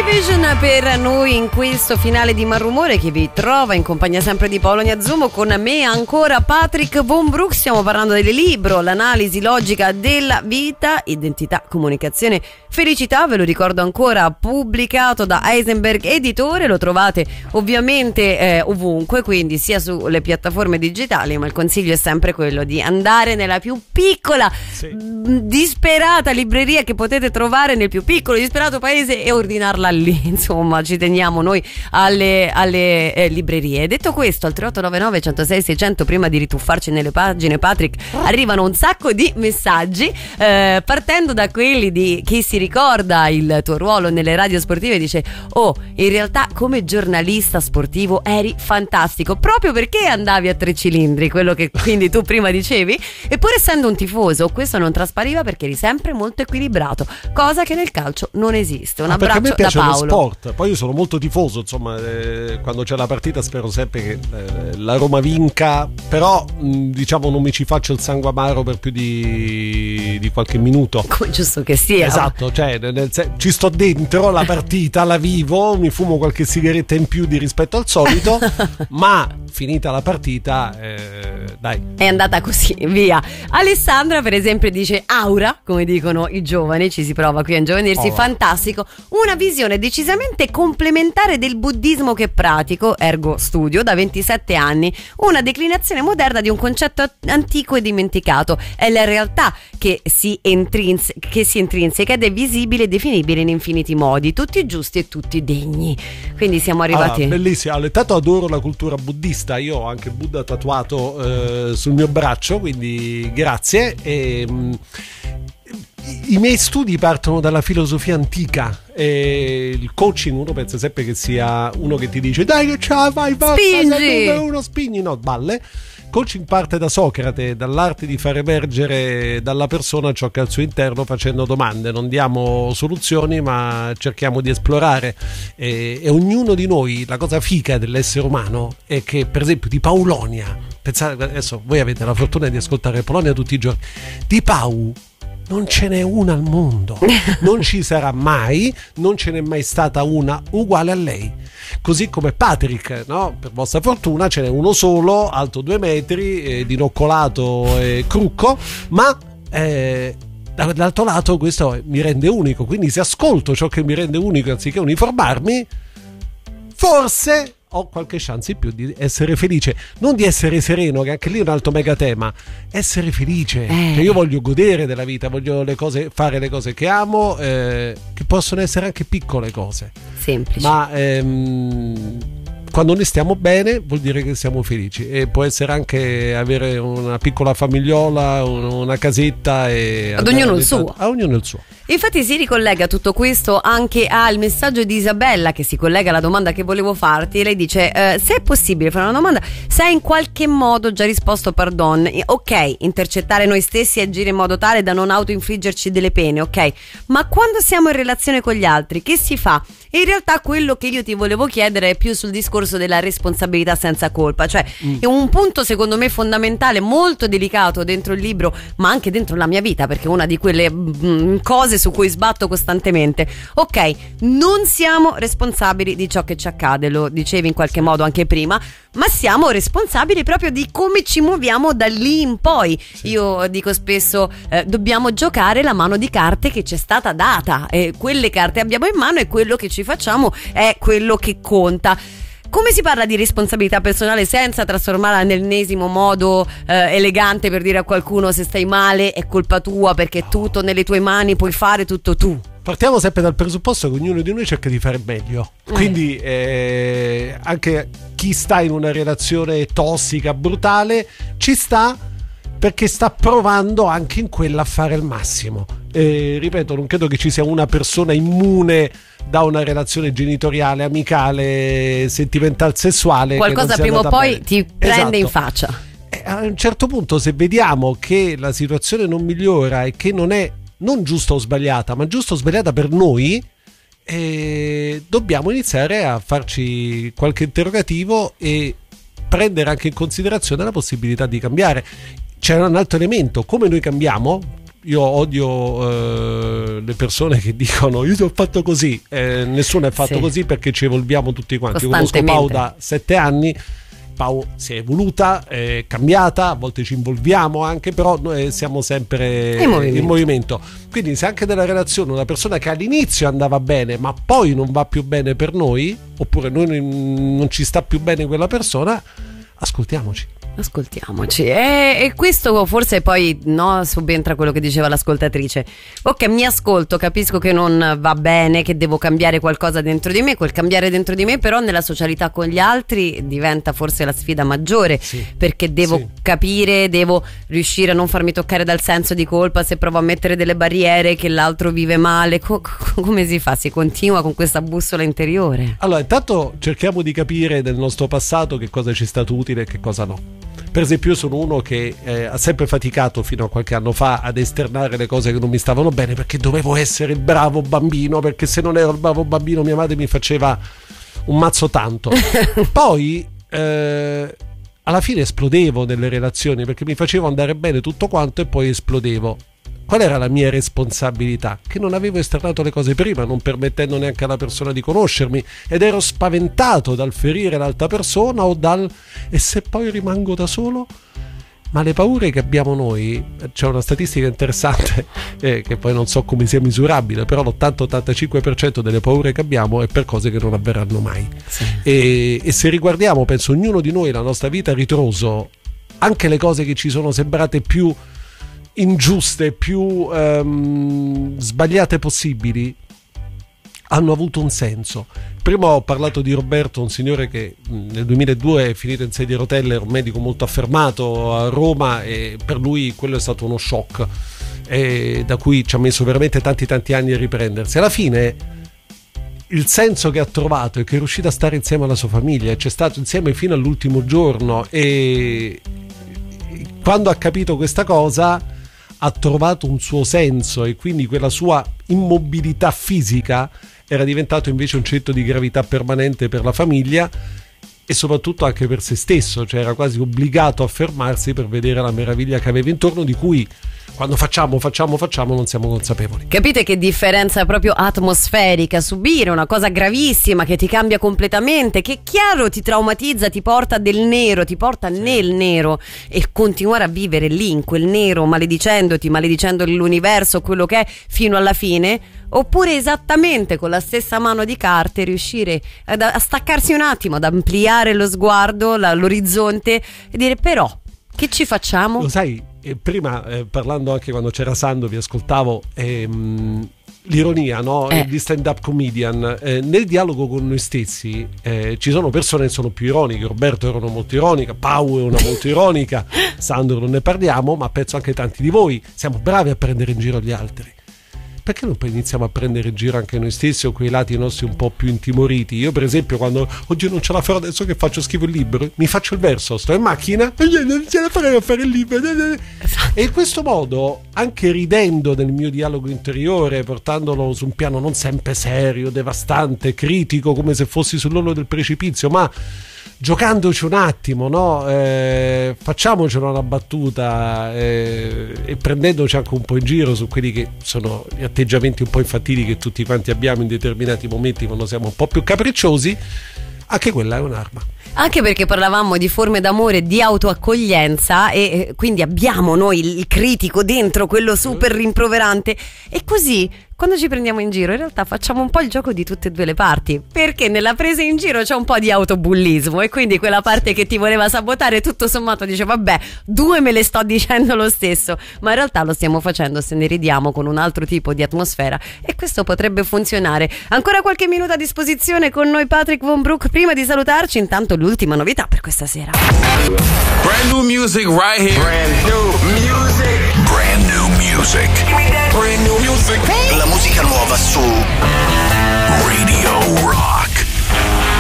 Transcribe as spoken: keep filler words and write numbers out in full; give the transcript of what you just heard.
Division per noi in questo finale di Malrumore, che vi trova in compagnia sempre di Paolo Niazzumo, con me ancora Patrick Von Broek. Stiamo parlando del libro L'analisi logica della vita, identità, comunicazione, felicità. Ve lo ricordo ancora, pubblicato da Heisenberg Editore. Lo trovate ovviamente eh, ovunque, quindi sia sulle piattaforme digitali, ma il consiglio è sempre quello di andare nella più piccola, sì. disperata libreria che potete trovare nel più piccolo, disperato paese e ordinarla lì. Insomma, ci teniamo noi alle, alle eh, librerie. Detto questo, al tre otto nove nove, centosei, seicento, prima di rituffarci nelle pagine, Patrick, arrivano un sacco di messaggi, eh, partendo da quelli di chi si ricorda il tuo ruolo nelle radio sportive. Dice: oh, in realtà come giornalista sportivo eri fantastico, proprio perché andavi a tre cilindri, quello che quindi tu prima dicevi, e pur essendo un tifoso questo non traspariva, perché eri sempre molto equilibrato, cosa che nel calcio non esiste. Un ah, abbraccio da Paolo. Lo sport. Poi io sono molto tifoso, insomma, eh, quando c'è la partita spero sempre che eh, la Roma vinca, però mh, diciamo non mi ci faccio il sangue amaro per più di, di qualche minuto. Come giusto che sia. Esatto, cioè nel, ci sto dentro la partita, la vivo, mi fumo qualche sigaretta in più di rispetto al solito, ma finita la partita, eh, dai. È andata così, via. Alessandra per esempio dice: aura, come dicono i giovani, ci si prova qui a ingiovanirsi, oh. fantastico, una visione decisamente complementare del buddismo che pratico, ergo studio da ventisette anni, una declinazione moderna di un concetto antico e dimenticato. È la realtà che si, intrinse- che si intrinseca ed è visibile e definibile in infiniti modi, tutti giusti e tutti degni. Quindi siamo arrivati. Ah, bellissimo, tanto adoro la cultura buddista, io ho anche Buddha tatuato eh, sul mio braccio, quindi grazie. E, mh, i miei studi partono dalla filosofia antica, e il coaching uno pensa sempre che sia uno che ti dice dai che ce la fai, spingi, uno spingi, no, balle. Coaching parte da Socrate, dall'arte di far emergere dalla persona ciò che è al suo interno, facendo domande. Non diamo soluzioni, ma cerchiamo di esplorare, e, e ognuno di noi, la cosa figa dell'essere umano è che, per esempio, di Paulonia, pensate, adesso voi avete la fortuna di ascoltare Polonia tutti i giorni, di Pau non ce n'è una al mondo, non ci sarà mai, non ce n'è mai stata una uguale a lei. Così come Patrick, no? Per vostra fortuna ce n'è uno solo, alto due metri, eh, dinoccolato e crucco, ma eh, dall'altro lato questo mi rende unico. Quindi se ascolto ciò che mi rende unico anziché uniformarmi, forse ho qualche chance in più di essere felice, non di essere sereno, che anche lì è un altro mega tema, essere felice. eh. Cioè io voglio godere della vita, voglio le cose, fare le cose che amo, eh, che possono essere anche piccole cose, semplici, ma ehm, quando noi stiamo bene vuol dire che siamo felici, e può essere anche avere una piccola famigliola, una casetta, e ad ognuno il suo. A ognuno il suo. Infatti si ricollega tutto questo anche al messaggio di Isabella, che si collega alla domanda che volevo farti. Lei dice: eh, se è possibile fare una domanda, se hai in qualche modo già risposto pardon, ok, intercettare noi stessi e agire in modo tale da non autoinfliggerci delle pene, ok, ma quando siamo in relazione con gli altri che si fa? E in realtà quello che io ti volevo chiedere è più sul discorso della responsabilità senza colpa, cioè mm. è un punto secondo me fondamentale, molto delicato dentro il libro, ma anche dentro la mia vita, perché è una di quelle mh, cose su cui sbatto costantemente. Ok, non siamo responsabili di ciò che ci accade, lo dicevi in qualche modo anche prima, ma siamo responsabili proprio di come ci muoviamo da lì in poi. Sì. Io dico spesso eh, dobbiamo giocare la mano di carte che ci è stata data, e quelle carte abbiamo in mano e quello che ci facciamo è quello che conta. Come si parla di responsabilità personale senza trasformarla nell'ennesimo modo eh, elegante per dire a qualcuno: se stai male è colpa tua, perché è tutto nelle tue mani, puoi fare tutto tu? Partiamo sempre dal presupposto che ognuno di noi cerca di fare meglio, quindi eh, anche chi sta in una relazione tossica, brutale, ci sta perché sta provando anche in quella a fare il massimo. E ripeto, non credo che ci sia una persona immune da una relazione genitoriale, amicale, sentimentale, sessuale. Qualcosa prima o poi bene. Ti prende esatto. in faccia. E a un certo punto, se vediamo che la situazione non migliora e che non è non giusta o sbagliata, ma giusta o sbagliata per noi, eh, dobbiamo iniziare a farci qualche interrogativo e prendere anche in considerazione la possibilità di cambiare. C'è un altro elemento: come noi cambiamo, io odio eh, le persone che dicono io ti ho fatto così, eh, nessuno è fatto sì. così, perché ci evolviamo tutti quanti. Io conosco Pau da sette anni, Pau si è evoluta, è cambiata, a volte ci involviamo anche, però noi siamo sempre in movimento. in movimento. Quindi se anche nella relazione una persona che all'inizio andava bene ma poi non va più bene per noi, oppure noi non ci sta più bene quella persona, ascoltiamoci. Ascoltiamoci. E, e questo forse poi no, subentra quello che diceva l'ascoltatrice. Ok, mi ascolto, capisco che non va bene, che devo cambiare qualcosa dentro di me. Quel cambiare dentro di me però nella socialità con gli altri diventa forse la sfida maggiore, sì. perché devo sì. capire, devo riuscire a non farmi toccare dal senso di colpa se provo a mettere delle barriere che l'altro vive male. Co- co- come si fa? Si continua con questa bussola interiore? Allora, intanto cerchiamo di capire nel nostro passato che cosa ci è stato utile e che cosa no. Per esempio, io sono uno che eh, ha sempre faticato fino a qualche anno fa ad esternare le cose che non mi stavano bene, perché dovevo essere il bravo bambino, perché se non ero il bravo bambino mia madre mi faceva un mazzo tanto. Poi eh, alla fine esplodevo nelle relazioni, perché mi facevo andare bene tutto quanto e poi esplodevo. Qual era la mia responsabilità? Che non avevo esternato le cose prima, non permettendo neanche alla persona di conoscermi, ed ero spaventato dal ferire l'altra persona o dal e se poi rimango da solo? Ma le paure che abbiamo noi, c'è una statistica interessante eh, che poi non so come sia misurabile, però l'ottanta ottantacinque per cento delle paure che abbiamo è per cose che non avverranno mai. Sì. E, e se riguardiamo, penso, ognuno di noi la nostra vita a ritroso, anche le cose che ci sono sembrate più ingiuste, più um, sbagliate possibili, hanno avuto un senso. Prima ho parlato di Roberto, un signore che nel duemiladue è finito in sedia a rotelle, un medico molto affermato a Roma, e per lui quello è stato uno shock, e da cui ci ha messo veramente tanti tanti anni a riprendersi. Alla fine il senso che ha trovato è che è riuscito a stare insieme alla sua famiglia, c'è stato insieme fino all'ultimo giorno, e quando ha capito questa cosa ha trovato un suo senso, e quindi quella sua immobilità fisica era diventato invece un centro di gravità permanente per la famiglia e soprattutto anche per se stesso, cioè era quasi obbligato a fermarsi per vedere la meraviglia che aveva intorno, di cui quando facciamo, facciamo, facciamo non siamo consapevoli. Capite che differenza proprio atmosferica? Subire una cosa gravissima che ti cambia completamente, che chiaro ti traumatizza, ti porta del nero, ti porta sì. nel nero, e continuare a vivere lì in quel nero, maledicendoti, maledicendo l'universo, quello che è, fino alla fine. Oppure esattamente con la stessa mano di carte riuscire a, a staccarsi un attimo, ad ampliare lo sguardo, la, l'orizzonte, e dire però che ci facciamo? Lo sai, eh, prima eh, parlando anche quando c'era Sando vi ascoltavo, ehm, l'ironia, no? Eh. Di stand-up comedian, eh, nel dialogo con noi stessi eh, ci sono persone che sono più ironiche. Roberto era una molto ironica, Pau è una molto ironica, Sandro non ne parliamo, ma penso anche tanti di voi siamo bravi a prendere in giro gli altri. Perché non poi iniziamo a prendere in giro anche noi stessi o quei lati nostri un po' più intimoriti? Io per esempio quando oggi non ce la farò, adesso che faccio, scrivo il libro, mi faccio il verso, sto in macchina e io non ce la farei a fare il libro, e in questo modo, anche ridendo del mio dialogo interiore, portandolo su un piano non sempre serio, devastante, critico, come se fossi sull'orlo del precipizio, ma giocandoci un attimo, no? Eh, facciamocelo una battuta eh, e prendendoci anche un po' in giro su quelli che sono gli atteggiamenti un po' infantili che tutti quanti abbiamo in determinati momenti quando siamo un po' più capricciosi. Anche quella è un'arma. Anche perché parlavamo di forme d'amore, di autoaccoglienza, e quindi abbiamo noi il critico dentro, quello super rimproverante, e così quando ci prendiamo in giro in realtà facciamo un po' il gioco di tutte e due le parti, perché nella presa in giro c'è un po' di autobullismo, e quindi quella parte che ti voleva sabotare tutto sommato dice vabbè, due me le sto dicendo lo stesso, ma in realtà lo stiamo facendo se ne ridiamo con un altro tipo di atmosfera, e questo potrebbe funzionare. Ancora qualche minuto a disposizione con noi Patrick Von Broek. Prima di salutarci, intanto l'ultima novità per questa sera. Brand new music right here. Brand new music.